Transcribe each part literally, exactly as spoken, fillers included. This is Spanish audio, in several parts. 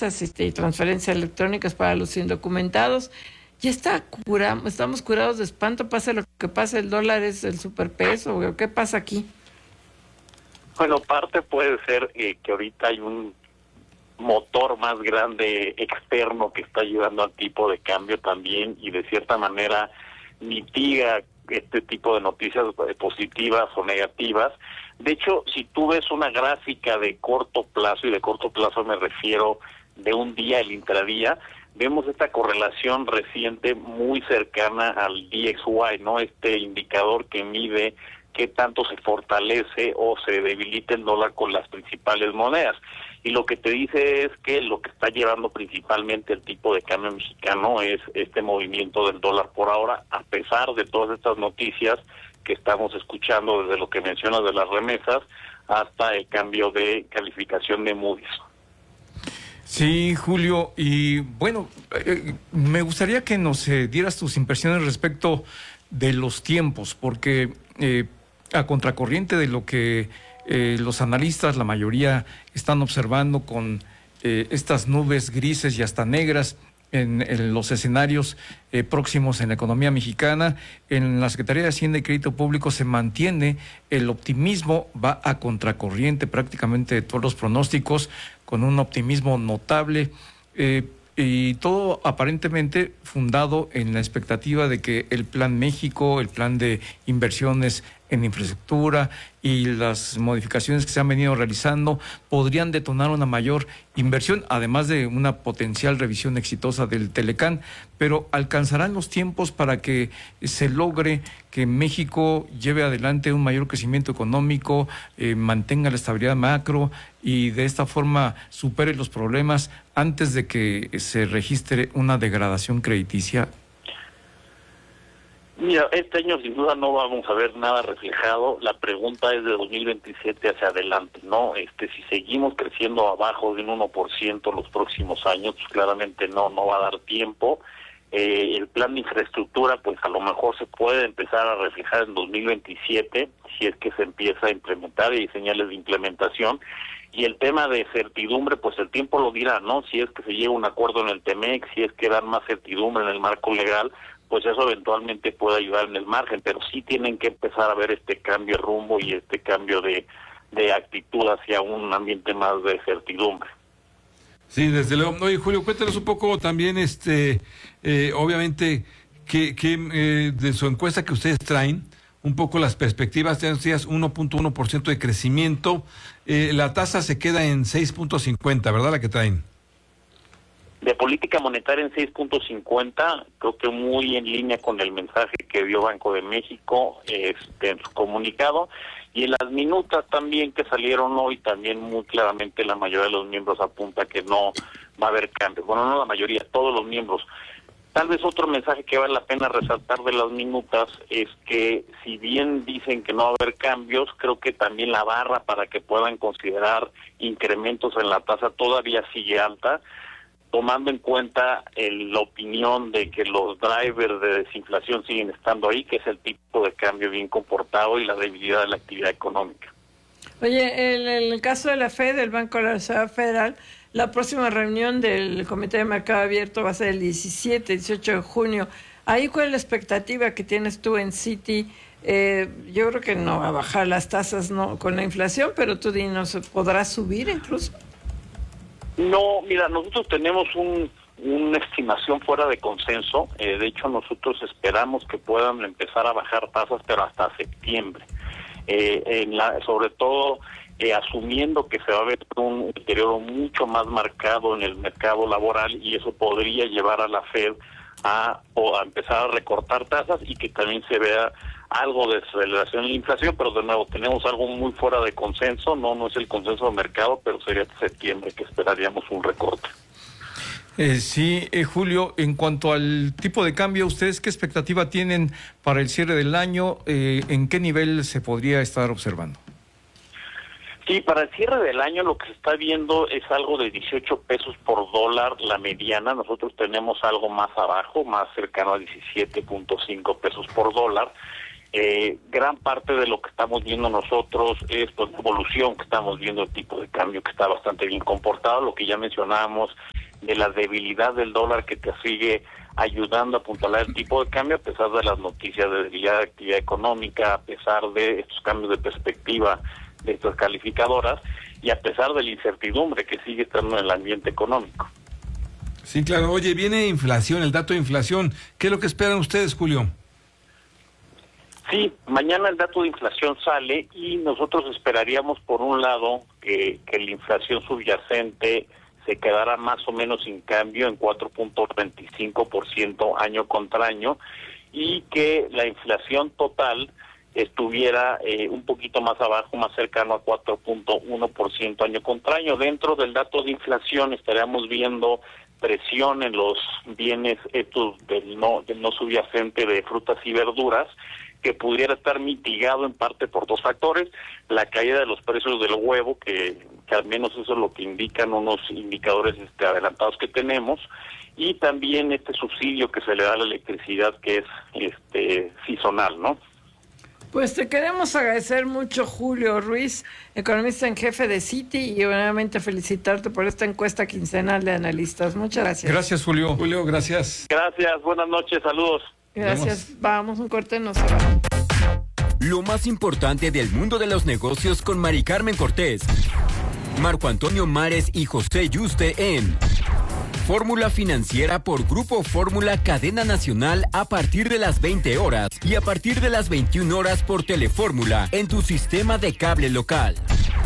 remesas este, y transferencias electrónicas para los indocumentados. Ya está cura, estamos curados de espanto, pase lo que pase, el dólar es el superpeso, ¿qué pasa aquí? Bueno, parte puede ser eh, que ahorita hay un motor más grande externo que está ayudando al tipo de cambio también y de cierta manera mitiga este tipo de noticias positivas o negativas. De hecho, si tú ves una gráfica de corto plazo, y de corto plazo me refiero de un día, el intradía, vemos esta correlación reciente muy cercana al D X Y, ¿no? Este indicador que mide qué tanto se fortalece o se debilita el dólar con las principales monedas. Y lo que te dice es que lo que está llevando principalmente el tipo de cambio mexicano es este movimiento del dólar por ahora, a pesar de todas estas noticias que estamos escuchando, desde lo que mencionas de las remesas hasta el cambio de calificación de Moody's. Sí, Julio, y bueno, eh, me gustaría que nos eh, dieras tus impresiones respecto de los tiempos, porque eh, a contracorriente de lo que eh, los analistas, la mayoría, están observando con eh, estas nubes grises y hasta negras en, en los escenarios eh, próximos en la economía mexicana, en la Secretaría de Hacienda y Crédito Público se mantiene el optimismo, va a contracorriente prácticamente de todos los pronósticos, con un optimismo notable, eh, y todo aparentemente fundado en la expectativa de que el Plan México, el plan de inversiones en infraestructura y las modificaciones que se han venido realizando podrían detonar una mayor inversión, además de una potencial revisión exitosa del Telecán, pero ¿alcanzarán los tiempos para que se logre que México lleve adelante un mayor crecimiento económico, eh, mantenga la estabilidad macro y de esta forma supere los problemas antes de que se registre una degradación crediticia? Mira, este año sin duda no vamos a ver nada reflejado. La pregunta es de dos mil veintisiete hacia adelante, ¿no? Este, si seguimos creciendo abajo de un uno por ciento los próximos años, pues claramente no, no va a dar tiempo. Eh, el plan de infraestructura, pues a lo mejor se puede empezar a reflejar en dos mil veintisiete, si es que se empieza a implementar y hay señales de implementación. Y el tema de certidumbre, pues el tiempo lo dirá, ¿no? Si es que se llega a un acuerdo en el TEMEC, si es que dan más certidumbre en el marco legal, pues eso eventualmente puede ayudar en el margen, pero sí tienen que empezar a ver este cambio de rumbo y este cambio de, de actitud hacia un ambiente más de certidumbre. Sí, desde luego. Oye, Julio, cuéntanos un poco también, este, eh, obviamente, que, que eh, de su encuesta que ustedes traen, un poco las perspectivas, ya decías uno punto uno por ciento de crecimiento, eh, la tasa se queda en seis punto cincuenta, ¿verdad, la que traen? De política monetaria en seis punto cincuenta, creo que muy en línea con el mensaje que dio Banco de México este, en su comunicado, y en las minutas también que salieron hoy, también muy claramente la mayoría de los miembros apunta que no va a haber cambios. Bueno, no la mayoría, todos los miembros. Tal vez otro mensaje que vale la pena resaltar de las minutas es que si bien dicen que no va a haber cambios, creo que también la barra para que puedan considerar incrementos en la tasa todavía sigue alta, tomando en cuenta el, la opinión de que los drivers de desinflación siguen estando ahí, que es el tipo de cambio bien comportado y la debilidad de la actividad económica. Oye, en el caso de la Fed, del Banco de la Reserva Federal, la próxima reunión del Comité de Mercado Abierto va a ser el diecisiete, dieciocho de junio. ¿Ahí cuál es la expectativa que tienes tú en Citi? Eh, yo creo que no va a bajar las tasas no con la inflación, pero tú dinos, ¿podrá subir incluso? No, mira, nosotros tenemos un, una estimación fuera de consenso. Eh, de hecho, nosotros esperamos que puedan empezar a bajar tasas, pero hasta septiembre. Eh, en la, sobre todo, eh, asumiendo que se va a ver un deterioro mucho más marcado en el mercado laboral, y eso podría llevar a la Fed a, o a empezar a recortar tasas y que también se vea algo de aceleración en la inflación, pero de nuevo tenemos algo muy fuera de consenso, no no es el consenso de mercado, pero sería hasta septiembre que esperaríamos un recorte. Eh, sí, eh, Julio, en cuanto al tipo de cambio, ¿ustedes qué expectativa tienen para el cierre del año? Eh, ¿En qué nivel se podría estar observando? Sí, para el cierre del año lo que se está viendo es algo de dieciocho pesos por dólar la mediana. Nosotros tenemos algo más abajo, más cercano a diecisiete punto cinco pesos por dólar. Eh, gran parte de lo que estamos viendo nosotros es pues, la evolución que estamos viendo, el tipo de cambio que está bastante bien comportado, lo que ya mencionábamos de la debilidad del dólar que te sigue ayudando a apuntalar el tipo de cambio a pesar de las noticias de debilidad de actividad económica, a pesar de estos cambios de perspectiva de estas calificadoras y a pesar de la incertidumbre que sigue estando en el ambiente económico. Sí, claro. Oye, viene inflación, el dato de inflación. ¿Qué es lo que esperan ustedes, Julio? Sí, mañana el dato de inflación sale y nosotros esperaríamos, por un lado, que, que la inflación subyacente se quedara más o menos sin cambio en cuatro punto veinticinco por ciento año contra año y que la inflación total estuviera eh, un poquito más abajo, más cercano a cuatro punto uno por ciento año contra año. Dentro del dato de inflación estaríamos viendo presión en los bienes estos del no, del no subyacente de frutas y verduras, que pudiera estar mitigado en parte por dos factores: la caída de los precios del huevo, que, que al menos eso es lo que indican unos indicadores este, adelantados que tenemos, y también este subsidio que se le da a la electricidad, que es este sazonal, ¿no? Pues te queremos agradecer mucho, Julio Ruiz, economista en jefe de Citi, y obviamente felicitarte por esta encuesta quincenal de analistas. Muchas gracias. Gracias, Julio. Julio, gracias. Gracias, buenas noches, saludos. Gracias. Vamos, un corte, no se va. Lo más importante del mundo de los negocios con Mari Carmen Cortés, Marco Antonio Mares y José Yuste en Fórmula Financiera por Grupo Fórmula Cadena Nacional a partir de las veinte horas y a partir de las veintiuna horas por Telefórmula en tu sistema de cable local.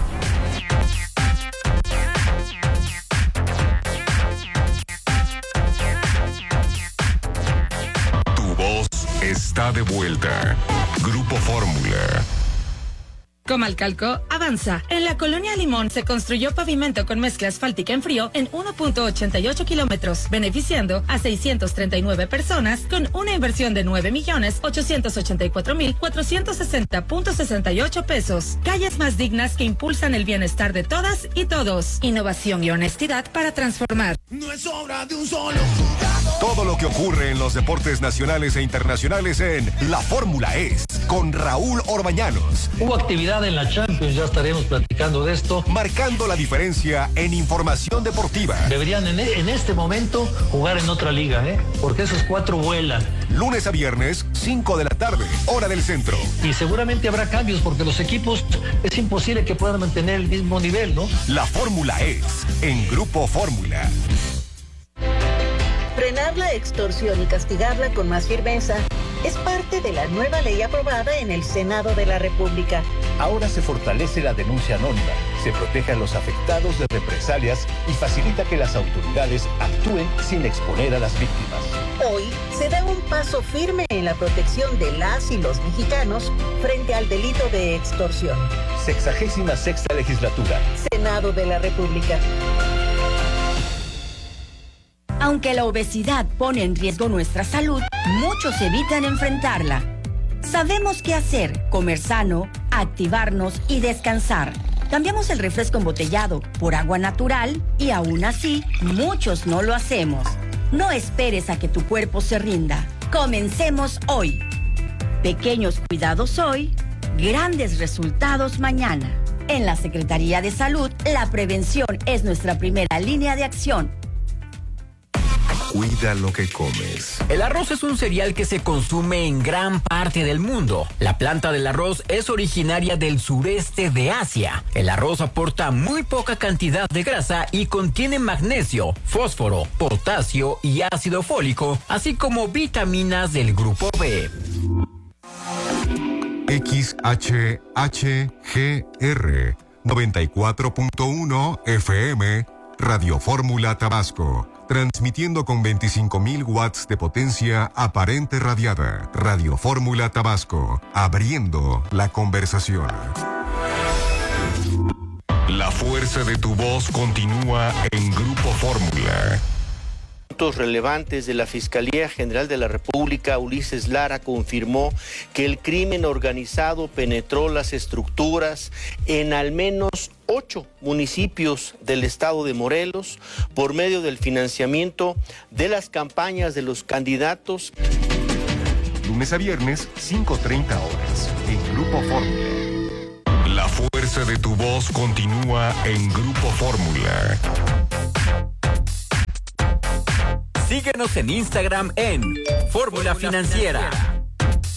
Está de vuelta. Grupo Fórmula. Comalcalco avanza. En la colonia Limón se construyó pavimento con mezcla asfáltica en frío en uno punto ochenta y ocho kilómetros, beneficiando a seiscientas treinta y nueve personas con una inversión de nueve millones ochocientos ochenta y cuatro mil cuatrocientos sesenta punto sesenta y ocho pesos. Calles más dignas que impulsan el bienestar de todas y todos. Innovación y honestidad para transformar. No es obra de un solo jugador. Todo lo que ocurre en los deportes nacionales e internacionales en La Fórmula Es con Raúl Orbañanos. Hubo actividad en la Champions, ya estaremos platicando de esto. Marcando la diferencia en información deportiva. Deberían en, en este momento jugar en otra liga, ¿eh? Porque esos cuatro vuelan. Lunes a viernes, cinco de la tarde, hora del centro. Y seguramente habrá cambios porque los equipos es imposible que puedan mantener el mismo nivel, ¿no? La Fórmula Es en Grupo Fórmula. Frenar la extorsión y castigarla con más firmeza es parte de la nueva ley aprobada en el Senado de la República. Ahora se fortalece la denuncia anónima, se protege a los afectados de represalias y facilita que las autoridades actúen sin exponer a las víctimas. Hoy se da un paso firme en la protección de las y los mexicanos frente al delito de extorsión. Sexagésima sexta legislatura. Senado de la República. Aunque la obesidad pone en riesgo nuestra salud, muchos evitan enfrentarla. Sabemos qué hacer: comer sano, activarnos y descansar. Cambiamos el refresco embotellado por agua natural y aún así, muchos no lo hacemos. No esperes a que tu cuerpo se rinda. Comencemos hoy. Pequeños cuidados hoy, grandes resultados mañana. En la Secretaría de Salud, la prevención es nuestra primera línea de acción. Cuida lo que comes. El arroz es un cereal que se consume en gran parte del mundo. La planta del arroz es originaria del sureste de Asia. El arroz aporta muy poca cantidad de grasa y contiene magnesio, fósforo, potasio y ácido fólico, así como vitaminas del grupo B. X H H G R noventa y cuatro punto uno F M, Radio Fórmula Tabasco. Transmitiendo con veinticinco mil watts de potencia aparente radiada. Radio Fórmula Tabasco, abriendo la conversación. La fuerza de tu voz continúa en Grupo Fórmula. Relevantes de la Fiscalía General de la República, Ulises Lara, confirmó que el crimen organizado penetró las estructuras en al menos ocho municipios del estado de Morelos por medio del financiamiento de las campañas de los candidatos. Lunes a viernes, cinco treinta horas. en Grupo Fórmula. La fuerza de tu voz continúa en Grupo Fórmula. Síguenos en Instagram en Fórmula Financiera.